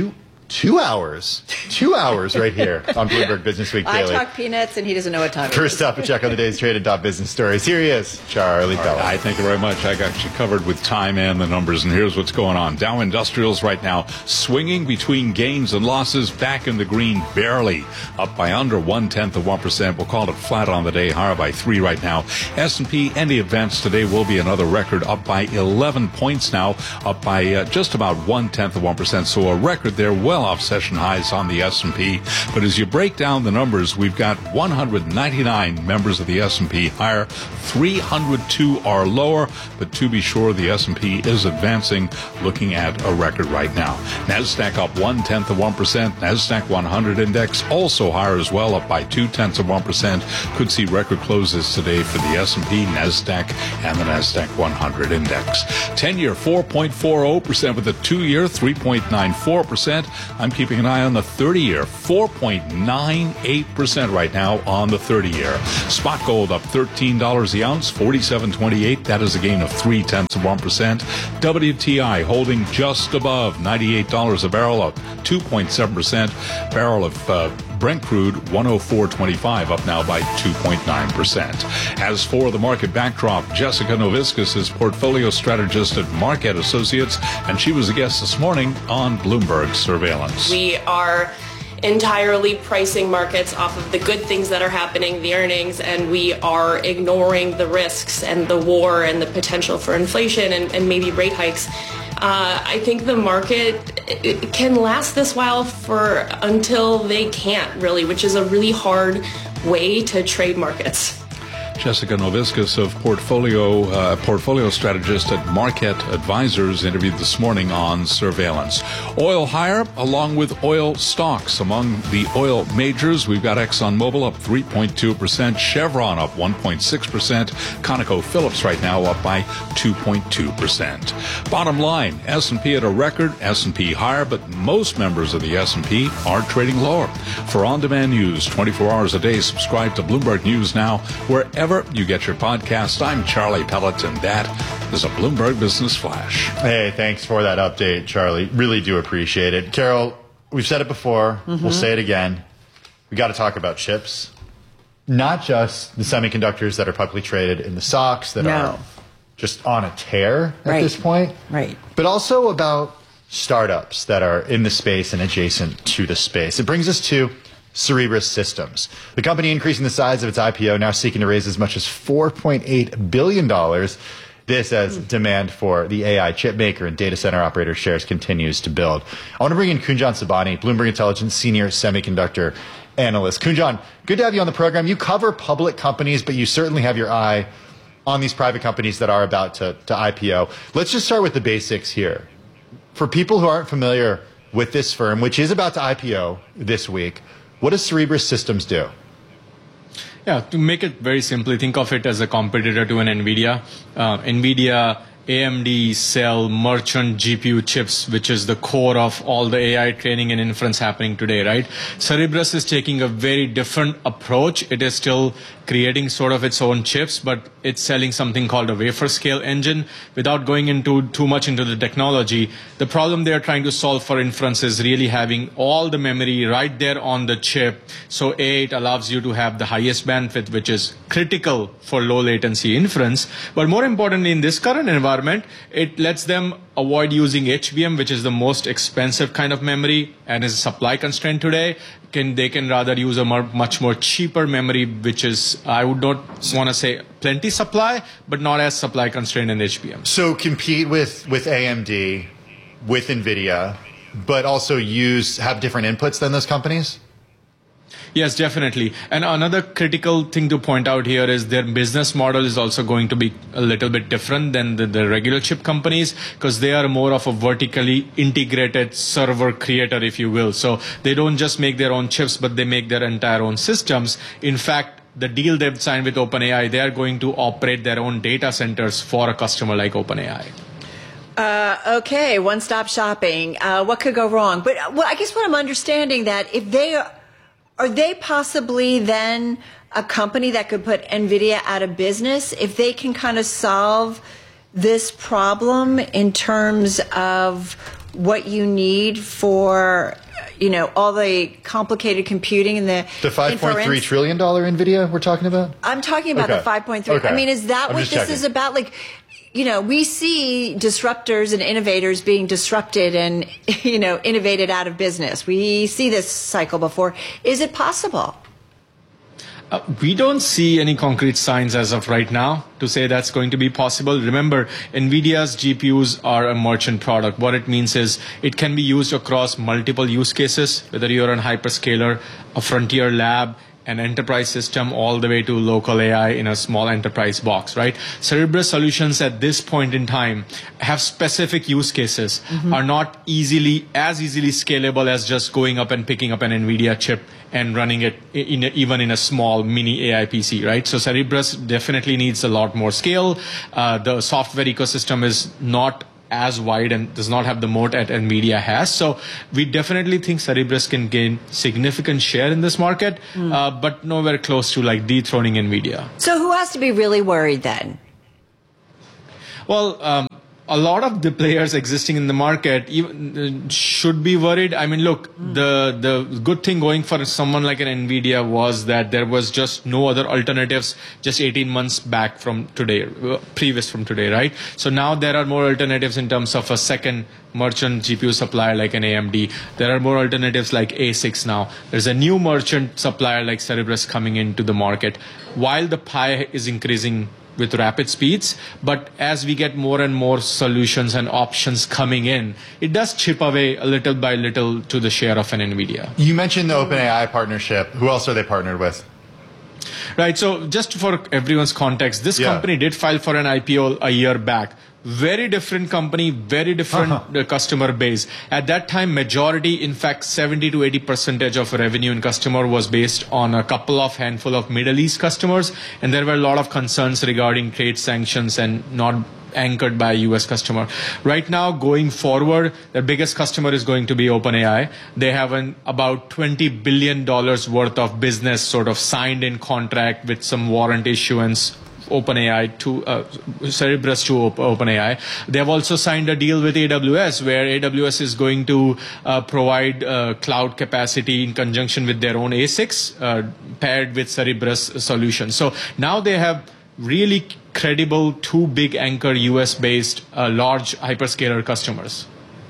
Speaker 6: 2 hours. 2 hours right here on Bloomberg Business Week Daily.
Speaker 5: I talk peanuts, and he doesn't know what time it is.
Speaker 6: First up, a check on the day's traded top business stories. Here he is, Charlie Pellett.
Speaker 4: I thank you very much. I got you covered with time and the numbers, and here's what's going on. Dow Industrials right now swinging between gains and losses, back in the green, barely up by under 0.1%. We'll call it flat on the day, higher by 3 right now. S&P, any events today will be another record, up by 11 points now, up by just about 0.1%. So a record there, well off session highs on the S&P. But as you break down the numbers, we've got 199 members of the S&P higher, 302 are lower, but to be sure, the S&P is advancing, looking at a record right now. NASDAQ up 0.1%. NASDAQ 100 index also higher as well, up by 0.2%. Could see record closes today for the S&P, NASDAQ, and the NASDAQ 100 index. 10-year 4.40% with the 2-year 3.94%. I'm keeping an eye on the 30-year, 4.98% right now on the 30-year. Spot gold up $13 the ounce, $47.28. That is a gain of 0.3%. WTI holding just above $98 a barrel, up 2.7%. Barrel of Brent crude, 104.25, up now by 2.9%. As for the market backdrop, Jessica Noviscus is portfolio strategist at Market Associates, and she was a guest this morning on Bloomberg Surveillance.
Speaker 7: We are entirely pricing markets off of the good things that are happening, the earnings, and we are ignoring the risks and the war and the potential for inflation and maybe rate hikes. I think the market can last this while until they can't, really, which is a really hard way to trade markets.
Speaker 4: Jessica Noviscus of portfolio strategist at Market Advisors, interviewed this morning on Surveillance. Oil higher, along with oil stocks. Among the oil majors, we've got ExxonMobil up 3.2%, Chevron up 1.6%, ConocoPhillips right now up by 2.2%. Bottom line, S&P at a record, S&P higher, but most members of the S&P are trading lower. For on-demand news 24 hours a day, subscribe to Bloomberg News Now, wherever you get your podcast. I'm Charlie Pellett, and that is a Bloomberg Business Flash.
Speaker 6: Hey, thanks for that update, Charlie. Really do appreciate it. Carol, we've said it before. We'll say it again. We got to talk about chips. Not just the semiconductors that are publicly traded in the stocks that are just on a tear at this point.
Speaker 5: Right.
Speaker 6: But also about startups that are in the space and adjacent to the space. It brings us to Cerebras Systems. The company increasing the size of its IPO, now seeking to raise as much as $4.8 billion. This as demand for the AI chip maker and data center operator shares continues to build. I want to bring in Kunjan Sabani, Bloomberg Intelligence Senior Semiconductor Analyst. Kunjan, good to have you on the program. You cover public companies, but you certainly have your eye on these private companies that are about to IPO. Let's just start with the basics here. For people who aren't familiar with this firm, which is about to IPO this week, what does Cerebras Systems do?
Speaker 8: Yeah, to make it very simply, think of it as a competitor to an NVIDIA. NVIDIA, AMD sell merchant GPU chips, which is the core of all the AI training and inference happening today, right? Cerebras is taking a very different approach. It is still creating sort of its own chips, but it's selling something called a wafer scale engine. Without going into too much into the technology, the problem they're trying to solve for inference is really having all the memory right there on the chip. So it allows you to have the highest bandwidth, which is critical for low latency inference. But more importantly, in this current environment, it lets them avoid using HBM, which is the most expensive kind of memory and is a supply constraint today. They can rather use a much more cheaper memory, which is, I would not want to say plenty supply, but not as supply constrained in HBM.
Speaker 6: So compete with AMD, with NVIDIA, but also have different inputs than those companies?
Speaker 8: Yes, definitely. And another critical thing to point out here is their business model is also going to be a little bit different than the regular chip companies, because they are more of a vertically integrated server creator, if you will. So they don't just make their own chips, but they make their entire own systems. In fact, the deal they've signed with OpenAI, they are going to operate their own data centers for a customer like OpenAI.
Speaker 5: Okay, one-stop shopping. What could go wrong? But I guess what I'm understanding that if are they possibly then a company that could put NVIDIA out of business if they can kind of solve this problem in terms of what you need for all the complicated computing and the
Speaker 6: $5.3 trillion NVIDIA we're talking about?
Speaker 5: I'm talking about the 5.3.
Speaker 6: Okay.
Speaker 5: I mean, is that what this is about? Like, we see disruptors and innovators being disrupted and, innovated out of business. We see this cycle before. Is it possible?
Speaker 8: We don't see any concrete signs as of right now to say that's going to be possible. Remember, NVIDIA's GPUs are a merchant product. What it means is it can be used across multiple use cases, whether you're a hyperscaler, a frontier lab, an enterprise system, all the way to local AI in a small enterprise box, right? Cerebras solutions at this point in time have specific use cases, are not as easily scalable as just going up and picking up an NVIDIA chip and running it even in a small mini AI PC, right? So Cerebras definitely needs a lot more scale. The software ecosystem is not as wide and does not have the moat that NVIDIA has. So we definitely think Cerebras can gain significant share in this market, but nowhere close to like dethroning NVIDIA.
Speaker 5: So who has to be really worried then?
Speaker 8: Well, a lot of the players existing in the market even should be worried. I mean, look, the good thing going for someone like an NVIDIA was that there was just no other alternatives just 18 months back from today, previous from today, right? So now there are more alternatives in terms of a second merchant GPU supplier like an AMD. There are more alternatives like ASICs now. There's a new merchant supplier like Cerebras coming into the market. While the pie is increasing with rapid speeds, but as we get more and more solutions and options coming in, it does chip away a little by little to the share of an NVIDIA.
Speaker 6: You mentioned the OpenAI partnership. Who else are they partnered with?
Speaker 8: Right, so just for everyone's context, this company did file for an IPO a year back. Very different company, very different customer base. At that time, majority, in fact, 70 to 80% of revenue in customer was based on a handful of Middle East customers. And there were a lot of concerns regarding trade sanctions and not anchored by a US customer. Right now, going forward, the biggest customer is going to be OpenAI. They have about $20 billion worth of business sort of signed in contract with some warrant issuance. OpenAI to Cerebras to OpenAI. They have also signed a deal with AWS, where AWS is going to provide cloud capacity in conjunction with their own ASICs paired with Cerebras solutions. So now they have really credible, two big anchor US-based large hyperscaler customers.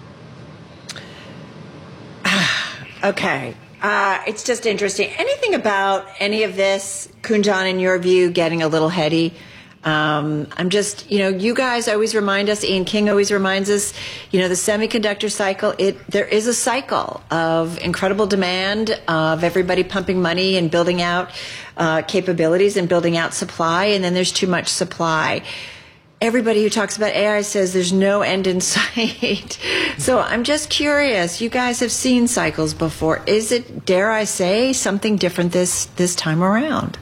Speaker 5: Okay. It's just interesting. Anything about any of this, Kunjan, in your view, getting a little heady? I'm just, you guys always remind us, Ian King always reminds us, the semiconductor cycle, there is a cycle of incredible demand, of everybody pumping money and building out capabilities and building out supply, and then there's too much supply. Everybody who talks about AI says there's no end in sight. So I'm just curious, you guys have seen cycles before. Is it, dare I say, something different this time around?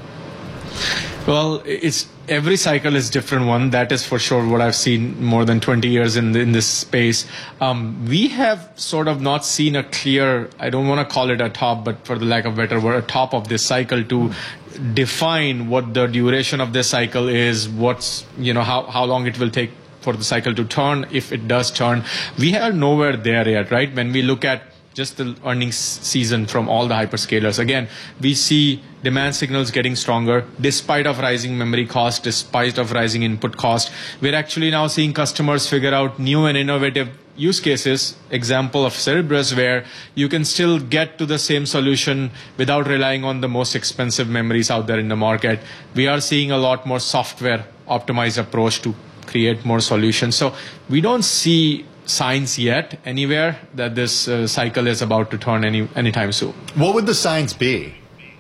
Speaker 8: Well, every cycle is different one. That is for sure what I've seen more than 20 years in this space. We have sort of not seen a clear, I don't want to call it a top, but for the lack of a better word, a top of this cycle to define what the duration of this cycle is, how long it will take for the cycle to turn, if it does turn. We are nowhere there yet, right? When we look at just the earnings season from all the hyperscalers, again, we see demand signals getting stronger despite of rising memory cost, despite of rising input cost. We're actually now seeing customers figure out new and innovative use cases, example of Cerebras, where you can still get to the same solution without relying on the most expensive memories out there in the market. We are seeing a lot more software optimized approach to create more solutions. So we don't see signs yet anywhere that this cycle is about to turn anytime soon.
Speaker 6: What would the signs be?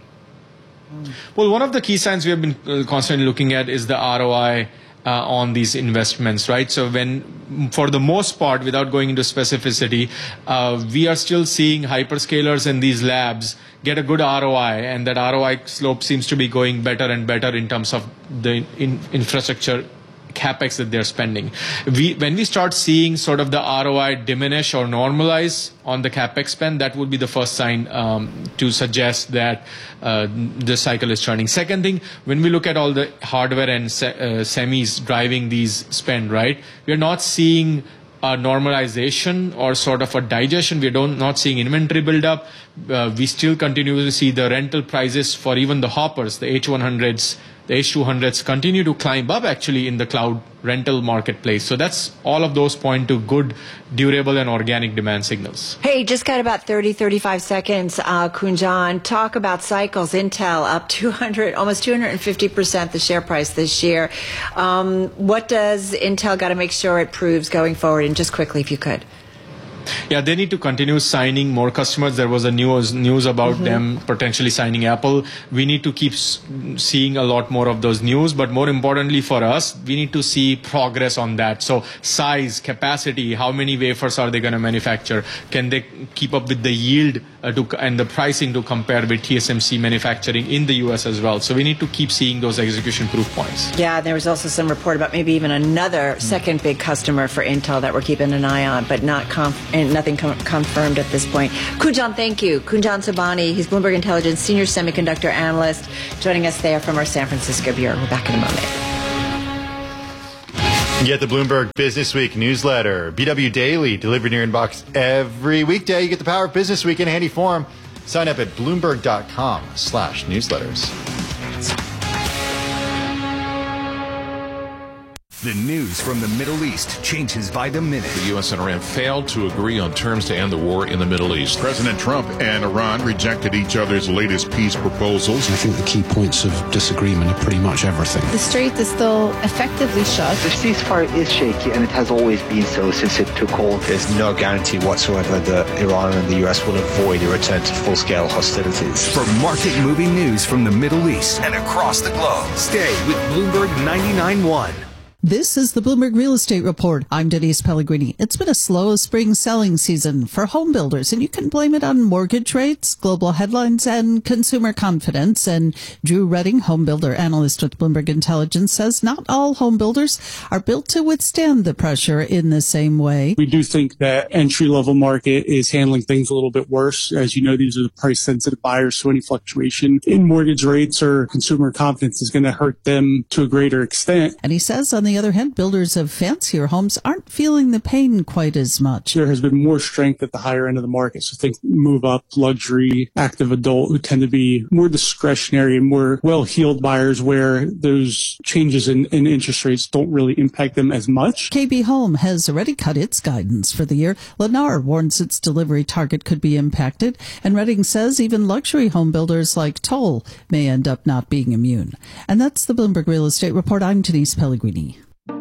Speaker 8: Well, one of the key signs we have been constantly looking at is the ROI on these investments, right? So for the most part, without going into specificity, we are still seeing hyperscalers in these labs get a good ROI, and that ROI slope seems to be going better and better in terms of the infrastructure capex that they're spending. When we start seeing sort of the ROI diminish or normalize on the capex spend, that would be the first sign to suggest that the cycle is turning. Second thing, when we look at all the hardware and semis driving these spend, right, we're not seeing a normalization or sort of a digestion. We're not seeing inventory buildup. We still continue to see the rental prices for even the hoppers, the H100s, the H200s continue to climb up actually in the cloud rental marketplace. So that's all of those point to good, durable and organic demand signals.
Speaker 5: Hey, just got about 35 seconds. Kunjan, talk about cycles. Intel up almost 250% the share price this year. What does Intel got to make sure it proves going forward? And just quickly, if you could.
Speaker 8: Yeah, they need to continue signing more customers. There was a news about them potentially signing Apple. We need to keep seeing a lot more of those news. But more importantly for us, we need to see progress on that. So size, capacity, how many wafers are they going to manufacture? Can they keep up with the yield and the pricing to compare with TSMC manufacturing in the U.S. as well? So we need to keep seeing those execution proof points.
Speaker 5: Yeah, there was also some report about maybe even another second big customer for Intel that we're keeping an eye on, but nothing confirmed at this point. Kunjan, thank you. Kunjan Sobhani, he's Bloomberg Intelligence Senior Semiconductor Analyst, joining us there from our San Francisco bureau. We're back in a moment.
Speaker 6: Get the Bloomberg Business Week newsletter, BW Daily, delivered in your inbox every weekday. You get the power of Business Week in handy form. Sign up at Bloomberg.com/newsletters.
Speaker 17: The news from the Middle East changes by the minute.
Speaker 9: The U.S. and Iran failed to agree on terms to end the war in the Middle East.
Speaker 10: President Trump and Iran rejected each other's latest peace proposals.
Speaker 11: I think the key points of disagreement are pretty much everything.
Speaker 24: The strait is still effectively shut.
Speaker 25: The ceasefire is shaky, and it has always been so since it took hold.
Speaker 26: There's no guarantee whatsoever that Iran and the U.S. will avoid a return to full-scale hostilities.
Speaker 17: For market-moving news from the Middle East and across the globe, stay with Bloomberg 99.1.
Speaker 27: This is the Bloomberg Real Estate Report. I'm Denise Pellegrini. It's been a slow spring selling season for home builders, and you can blame it on mortgage rates, global headlines, and consumer confidence. And Drew Redding, home builder analyst with Bloomberg Intelligence, says not all home builders are built to withstand the pressure in the same way.
Speaker 21: We do think that entry-level market is handling things a little bit worse. As you know, these are the price-sensitive buyers, so any fluctuation in mortgage rates or consumer confidence is going to hurt them to a greater extent.
Speaker 27: And he says, on the other hand, builders of fancier homes aren't feeling the pain quite as much.
Speaker 21: There has been more strength at the higher end of the market. So think move up, luxury, active adult, who tend to be more discretionary and more well-heeled buyers, where those changes in interest rates don't really impact them as much.
Speaker 27: KB Home has already cut its guidance for the year. Lennar warns its delivery target could be impacted. And Redding says even luxury home builders like Toll may end up not being immune. And that's the Bloomberg Real Estate Report. I'm Denise Pellegrini.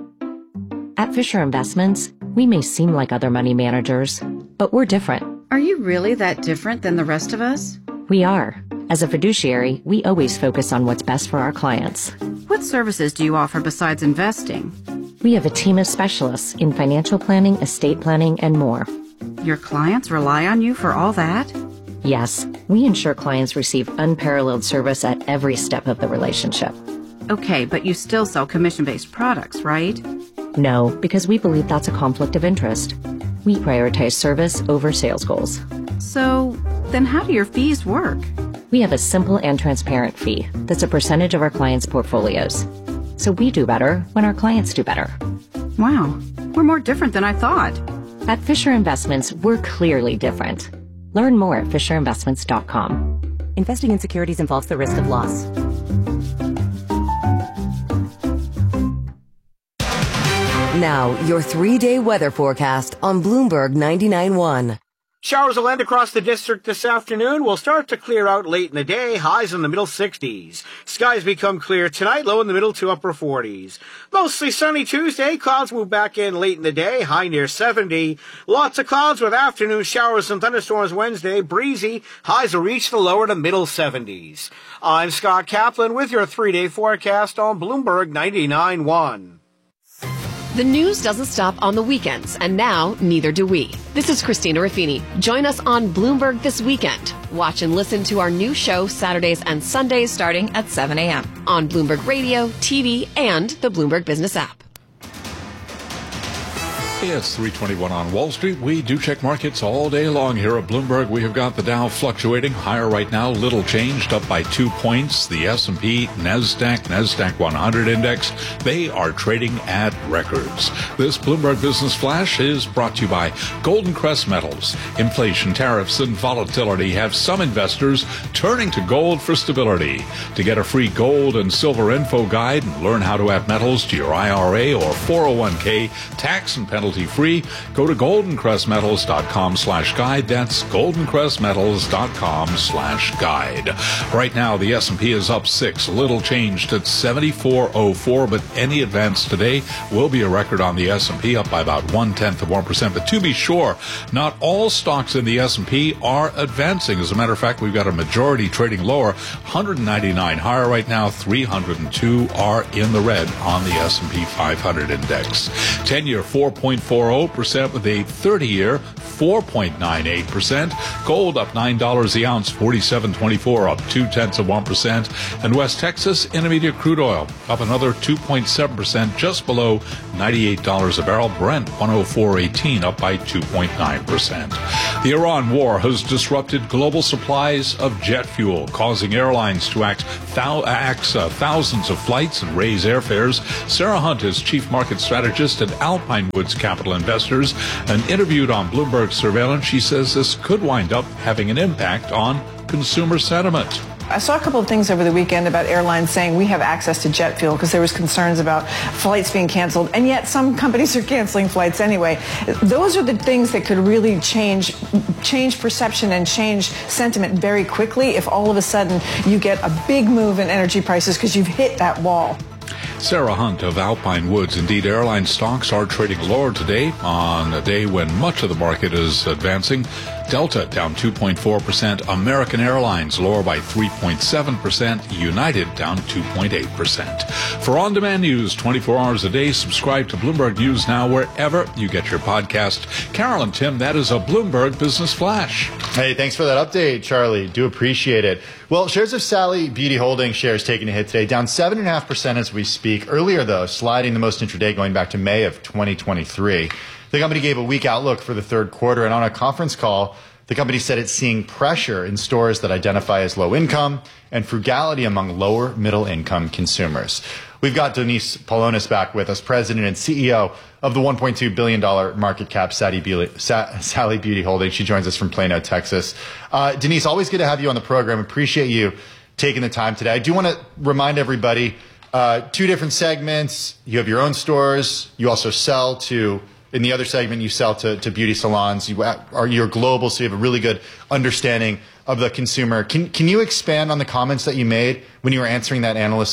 Speaker 28: At Fisher Investments, we may seem like other money managers, but we're different.
Speaker 29: Are you really that different than the rest of us?
Speaker 28: We are. As a fiduciary, we always focus on what's best for our clients.
Speaker 29: What services do you offer besides investing?
Speaker 28: We have a team of specialists in financial planning, estate planning, and more.
Speaker 29: Your clients rely on you for all that?
Speaker 28: Yes, we ensure clients receive unparalleled service at every step of the relationship.
Speaker 29: Okay, but you still sell commission-based products, right?
Speaker 28: No, because we believe that's a conflict of interest. We prioritize service over sales goals.
Speaker 29: So, then how do your fees work?
Speaker 28: We have a simple and transparent fee that's a percentage of our clients' portfolios. So we do better when our clients do better.
Speaker 29: Wow, we're more different than I thought.
Speaker 28: At Fisher Investments, we're clearly different. Learn more at FisherInvestments.com. Investing in securities involves the risk of loss.
Speaker 1: Now, your 3-day weather forecast on Bloomberg 99.1.
Speaker 14: Showers will end across the district this afternoon. Will start to clear out late in the day. Highs in the middle 60s. Skies become clear tonight. Low in the middle to upper 40s. Mostly sunny Tuesday. Clouds move back in late in the day. High near 70. Lots of clouds with afternoon showers and thunderstorms Wednesday. Breezy. Highs will reach the lower to middle 70s. I'm Scott Kaplan with your 3-day forecast on Bloomberg 99.1.
Speaker 30: The news doesn't stop on the weekends, and now neither do we. This is Christina Ruffini. Join us on Bloomberg this weekend. Watch and listen to our new show Saturdays and Sundays starting at 7 a.m. on Bloomberg Radio, TV, and the Bloomberg Business app.
Speaker 4: It's 3:21 on Wall Street. We do check markets all day long here at Bloomberg. We have got the Dow fluctuating higher right now, little changed, up by 2 points. The S&P, NASDAQ 100 index, they are trading at records. This Bloomberg Business Flash is brought to you by Golden Crest Metals. Inflation, tariffs, and volatility have some investors turning to gold for stability. To get a free gold and silver info guide and learn how to add metals to your IRA or 401k, tax and penalty free, go to goldencrestmetals.com/guide. That's goldencrestmetals.com/guide. Right now, the S&P is up 6, a little changed at 7404, but any advance today will be a record on the S&P, up by about 0.1%. But to be sure, not all stocks in the S&P are advancing. As a matter of fact, we've got a majority trading lower, 199 higher right now, 302 are in the red on the S&P 500 index. 10-year 4.40% with a 30-year 4.98%. Gold up $9 the ounce, 47.24, up 0.2%. And West Texas Intermediate crude oil up another 2.7%, just below $98 a barrel. Brent 104.18, up by 2.9%. The Iran war has disrupted global supplies of jet fuel, causing airlines to axe thousands of flights and raise airfares. Sarah Hunt is chief market strategist at Alpine Woods Capital Investors, and interviewed on Bloomberg Surveillance, she says this could wind up having an impact on consumer sentiment.
Speaker 3: I saw a couple of things over the weekend about airlines saying we have access to jet fuel because there was concerns about flights being canceled, and yet some companies are canceling flights anyway. Those are the things that could really change perception and change sentiment very quickly if all of a sudden you get a big move in energy prices because you've hit that wall.
Speaker 4: Sarah Hunt of Alpine Woods. Indeed, airline stocks are trading lower today on a day when much of the market is advancing. Delta down 2.4%. American Airlines lower by 3.7%. United down 2.8%. For on-demand news 24 hours a day, subscribe to Bloomberg News Now wherever you get your podcast. Carol and Tim, that is a Bloomberg Business Flash.
Speaker 6: Hey, thanks for that update, Charlie. Do appreciate it. Well, shares of Sally Beauty Holdings shares taking a hit today, down 7.5% as we speak. Earlier, though, sliding the most intraday going back to May of 2023. The company gave a weak outlook for the third quarter, and on a conference call, the company said it's seeing pressure in stores that identify as low income and frugality among lower middle income consumers. We've got Denise Paulonis back with us, president and CEO of the $1.2 billion market cap Sally Beauty Holdings. She joins us from Plano, Texas. Denise, always good to have you on the program. Appreciate you taking the time today. I do want to remind everybody, two different segments. You have your own stores. You also sell to, in the other segment, you sell to beauty salons. You're global, so you have a really good understanding of the consumer. Can you expand on the comments that you made when you were answering that analyst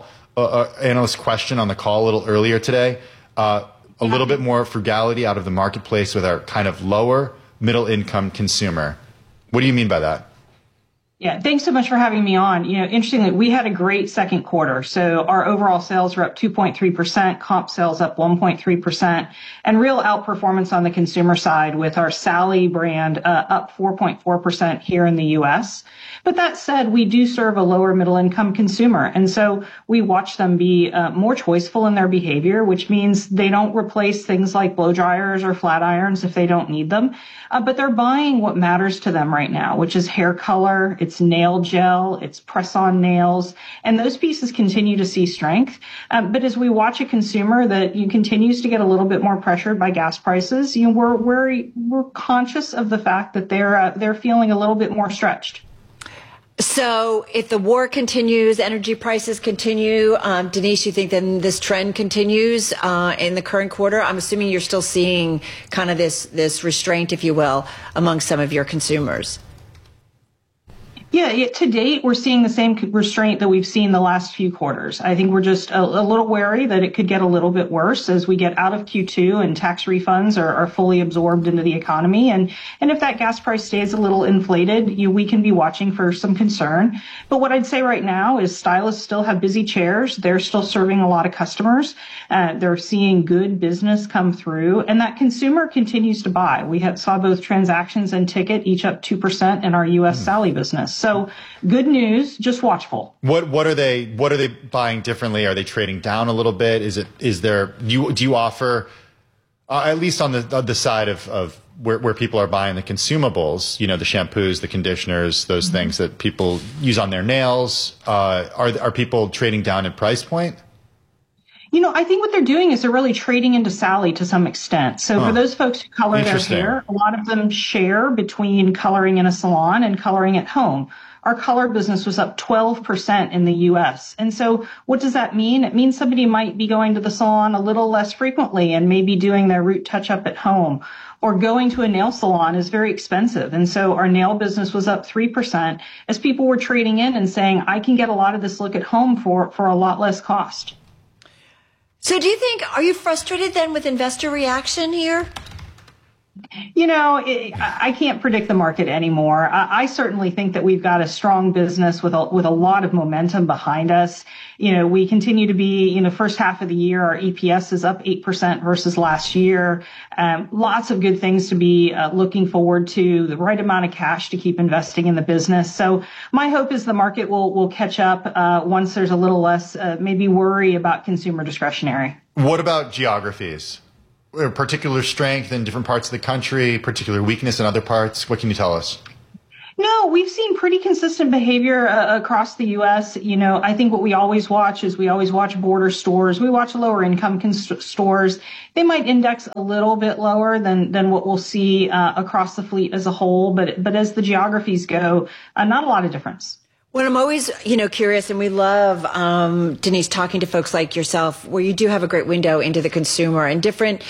Speaker 6: question on the call a little earlier today? A little bit more frugality out of the marketplace with our kind of lower middle income consumer. What do you mean by that?
Speaker 3: Yeah, thanks so much for having me on. You know, interestingly, we had a great second quarter. So our overall sales were up 2.3%, comp sales up 1.3%, and real outperformance on the consumer side with our Sally brand up 4.4% here in the U.S. But that said, we do serve a lower middle income consumer. And so we watch them be more choiceful in their behavior, which means they don't replace things like blow dryers or flat irons if they don't need them. But they're buying what matters to them right now, which is hair color, it's nail gel, it's press-on nails, and those pieces continue to see strength. But as we watch a consumer that continues to get a little bit more pressured by gas prices, we're conscious of the fact that they're feeling a little bit more stretched.
Speaker 5: So if the war continues, energy prices continue, Denise, you think then this trend continues in the current quarter? I'm assuming you're still seeing kind of this restraint, if you will, among some of your consumers.
Speaker 3: Yeah, to date, we're seeing the same restraint that we've seen the last few quarters. I think we're just a little wary that it could get a little bit worse as we get out of Q2 and tax refunds are fully absorbed into the economy. And if that gas price stays a little inflated, we can be watching for some concern. But what I'd say right now is stylists still have busy chairs. They're still serving a lot of customers. They're seeing good business come through, and that consumer continues to buy. We saw both transactions and ticket each up 2% in our U.S. Sally business. So good news, just watchful. What
Speaker 6: are they buying differently? Are they trading down a little bit? Do you offer At least on the side of where people are buying the consumables, the shampoos, the conditioners, those things that people use on their nails. Are people trading down in price point?
Speaker 3: I think what they're doing is they're really trading into Sally to some extent. So for those folks who color their hair, a lot of them share between coloring in a salon and coloring at home. Our color business was up 12% in the U.S. And so what does that mean? It means somebody might be going to the salon a little less frequently and maybe doing their root touch-up at home. Or going to a nail salon is very expensive. And so our nail business was up 3% as people were trading in and saying, I can get a lot of this look at home for a lot less cost.
Speaker 5: So are you frustrated then with investor reaction here?
Speaker 3: I can't predict the market anymore. I certainly think that we've got a strong business with a lot of momentum behind us. We continue to be, first half of the year, our EPS is up 8% versus last year. Lots of good things to be looking forward to, the right amount of cash to keep investing in the business. So my hope is the market will catch up once there's a little less maybe worry about consumer discretionary.
Speaker 6: What about geographies? Particular strength in different parts of the country, particular weakness in other parts? What can you tell us?
Speaker 3: No, we've seen pretty consistent behavior across the U.S. I think what we always watch is border stores. We watch lower income stores. They might index a little bit lower than what we'll see across the fleet as a whole. But as the geographies go, not a lot of difference.
Speaker 5: Well, I'm always, curious, and we love, Denise, talking to folks like yourself, where you do have a great window into the consumer and different,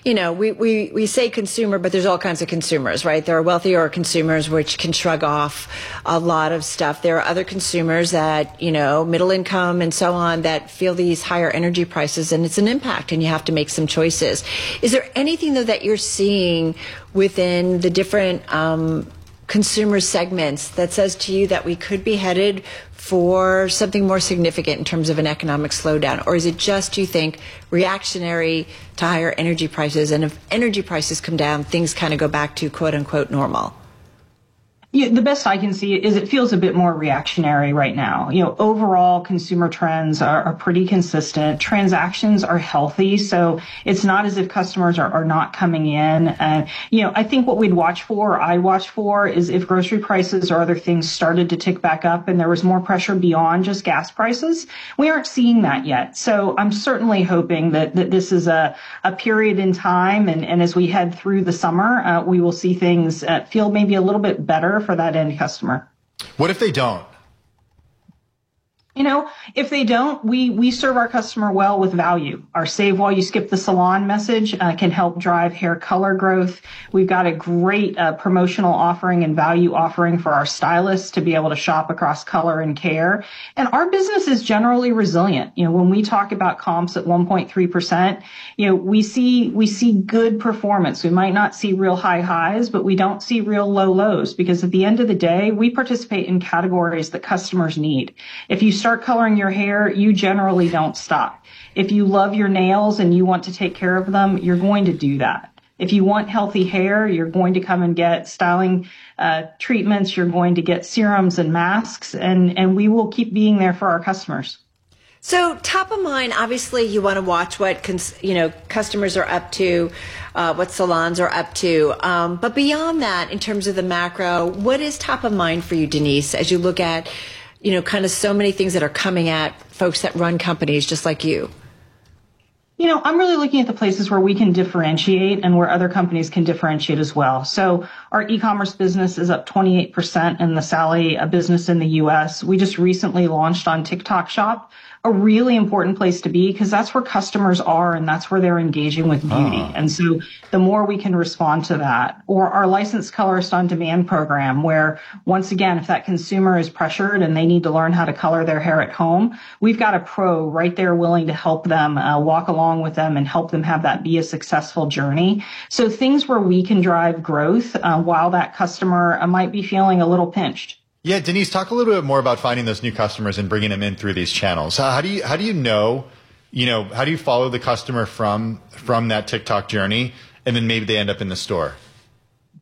Speaker 5: we say consumer, but there's all kinds of consumers, right? There are wealthier consumers which can shrug off a lot of stuff. There are other consumers that, middle income and so on, that feel these higher energy prices, and it's an impact, and you have to make some choices. Is there anything, though, that you're seeing within the different consumer segments that says to you that we could be headed for something more significant in terms of an economic slowdown? Or is it just, you think, reactionary to higher energy prices, and if energy prices come down, things kind of go back to quote unquote normal?
Speaker 3: Yeah, the best I can see is it feels a bit more reactionary right now. Overall consumer trends are pretty consistent. Transactions are healthy, so it's not as if customers are not coming in. I think what I watch for is if grocery prices or other things started to tick back up and there was more pressure beyond just gas prices. We aren't seeing that yet. So I'm certainly hoping that this is a period in time, and as we head through the summer, we will see things feel maybe a little bit better for that end customer.
Speaker 6: What if they don't?
Speaker 3: If they don't, we serve our customer well with value. Our Save While You Skip the Salon message can help drive hair color growth. We've got a great promotional offering and value offering for our stylists to be able to shop across color and care. And our business is generally resilient. When we talk about comps at 1.3%, we see good performance. We might not see real high highs, but we don't see real low lows, because at the end of the day, we participate in categories that customers need. If you start coloring your hair, you generally don't stop. If you love your nails and you want to take care of them, you're going to do that. If you want healthy hair, you're going to come and get styling treatments. You're going to get serums and masks, and we will keep being there for our customers.
Speaker 5: So top of mind, obviously, you want to watch what customers are up to, what salons are up to. But beyond that, in terms of the macro, what is top of mind for you, Denise, as you look at kind of so many things that are coming at folks that run companies just like you?
Speaker 3: I'm really looking at the places where we can differentiate and where other companies can differentiate as well. So our e-commerce business is up 28% in the Sally business in the U.S. We just recently launched on TikTok Shop, a really important place to be because that's where customers are and that's where they're engaging with beauty. And so the more we can respond to that, or our licensed colorist on demand program, where once again, if that consumer is pressured and they need to learn how to color their hair at home, we've got a pro right there willing to help them walk along with them and help them have that be a successful journey. So things where we can drive growth while that customer might be feeling a little pinched.
Speaker 6: Yeah, Denise, talk a little bit more about finding those new customers and bringing them in through these channels. How do you know, how do you follow the customer from that TikTok journey, and then maybe they end up in the store?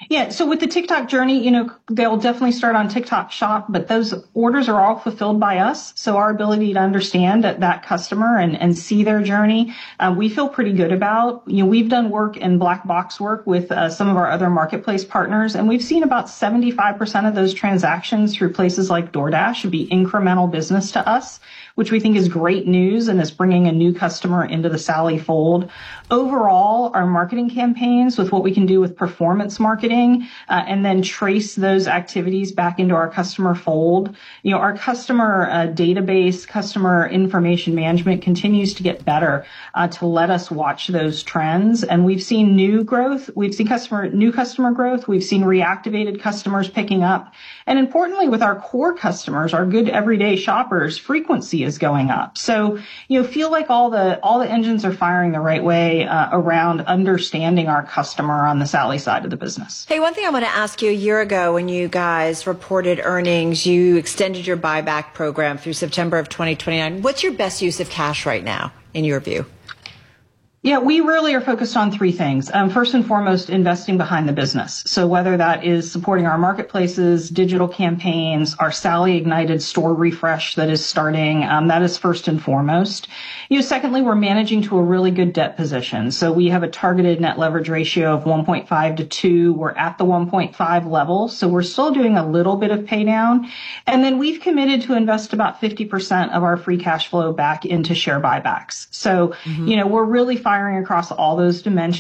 Speaker 3: Yeah. So with the TikTok journey, they'll definitely start on TikTok Shop, but those orders are all fulfilled by us. So our ability to understand that customer and see their journey, we feel pretty good about. We've done work in black box work with some of our other marketplace partners, and we've seen about 75% of those transactions through places like DoorDash be incremental business to us, which we think is great news and is bringing a new customer into the Sally fold. Overall, our marketing campaigns with what we can do with performance marketing and then trace those activities back into our customer fold. Our customer database, customer information management continues to get better to let us watch those trends. And we've seen new growth. We've seen new customer growth. We've seen reactivated customers picking up. And importantly, with our core customers, our good everyday shoppers, frequency is going up. So, feel like all the engines are firing the right way around understanding our customer on the Sally side of the business.
Speaker 5: Hey, one thing I want to ask you, a year ago when you guys reported earnings, you extended your buyback program through September of 2029. What's your best use of cash right now, in your view?
Speaker 3: Yeah, we really are focused on three things. First and foremost, investing behind the business. So whether that is supporting our marketplaces, digital campaigns, our Sally Ignited store refresh that is starting, that is first and foremost. Secondly, we're managing to a really good debt position. So we have a targeted net leverage ratio of 1.5 to 2. We're at the 1.5 level. So we're still doing a little bit of pay down. And then we've committed to invest about 50% of our free cash flow back into share buybacks. So, we're really firing across all those dimensions.